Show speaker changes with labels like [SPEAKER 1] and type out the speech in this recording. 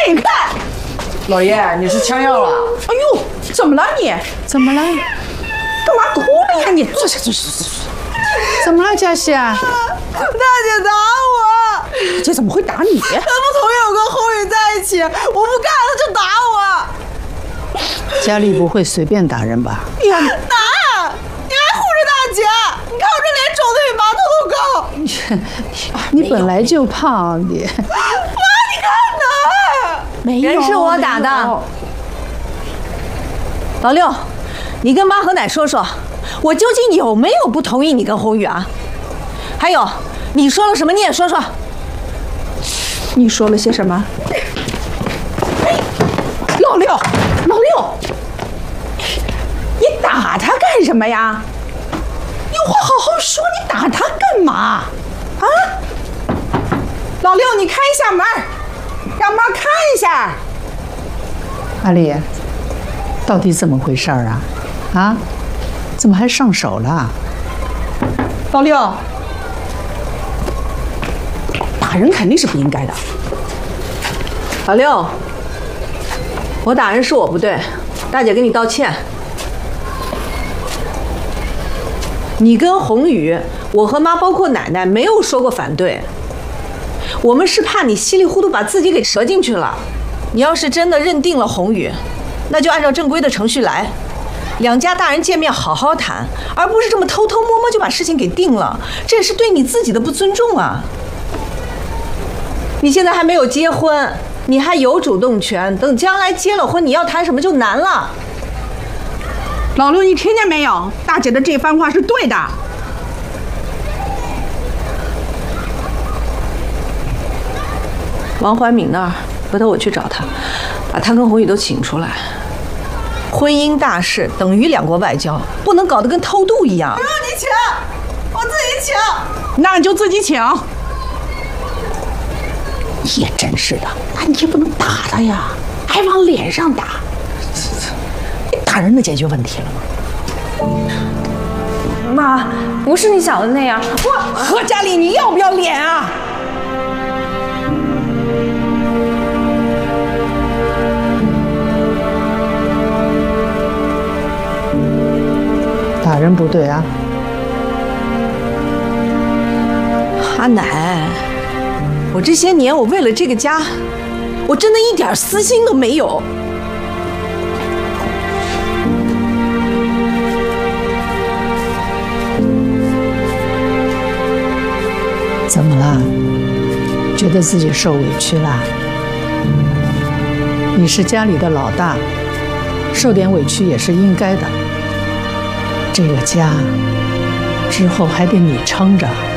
[SPEAKER 1] 给你看。
[SPEAKER 2] 老爷，你是枪药了？
[SPEAKER 1] 哎呦，怎么了你？
[SPEAKER 3] 怎么了？
[SPEAKER 1] 干嘛哭了呀你？坐下。
[SPEAKER 3] 怎么了，佳熙啊？
[SPEAKER 4] 大姐打我！
[SPEAKER 1] 姐怎么会打你？
[SPEAKER 4] 她不同意我跟宏宇在一起，我不干了就打我。
[SPEAKER 3] 家里不会随便打人吧？
[SPEAKER 1] 哎呀，
[SPEAKER 4] 打！你还护着大姐？你看我这脸肿得比馒头都高。
[SPEAKER 3] 你本来就胖，你。
[SPEAKER 4] 妈，你看哪？
[SPEAKER 1] 没有，
[SPEAKER 5] 人是我打的。老六，你跟妈和奶说说，我究竟有没有不同意你跟宏宇啊？还有，你说了什么你也说说。
[SPEAKER 1] 你说了些什么？老六，你打他干什么呀？有话好好说，你打他干嘛？啊？老六，你开一下门，让妈看一下。
[SPEAKER 3] 阿丽，到底怎么回事啊？啊？怎么还上手了？
[SPEAKER 1] 老六，打人肯定是不应该的。
[SPEAKER 5] 老六，我打人是我不对，大姐给你道歉。你跟宏宇，我和妈包括奶奶没有说过反对，我们是怕你稀里糊涂把自己给折进去了。你要是真的认定了宏宇，那就按照正规的程序来，两家大人见面好好谈，而不是这么偷偷摸摸就把事情给定了，这也是对你自己的不尊重啊。你现在还没有结婚，你还有主动权，等将来结了婚，你要谈什么就难了。
[SPEAKER 1] 老六，你听见没有？大姐的这番话是对的。
[SPEAKER 5] 王怀敏那儿，回头我去找他，把他跟宏宇都请出来。婚姻大事等于两国外交，不能搞得跟偷渡一样。
[SPEAKER 4] 不用你请，我自己请。
[SPEAKER 1] 那你就自己请。你也真是的，那你也不能打他呀，还往脸上打。你打人能解决问题了吗？
[SPEAKER 6] 妈，不是你想的那样。
[SPEAKER 1] 何佳丽，你要不要脸啊？
[SPEAKER 3] 打人不对啊！
[SPEAKER 5] 阿奶，我这些年我为了这个家，我真的一点私心都没有。
[SPEAKER 3] 怎么了？觉得自己受委屈了？你是家里的老大，受点委屈也是应该的。这个家之后还得你撑着。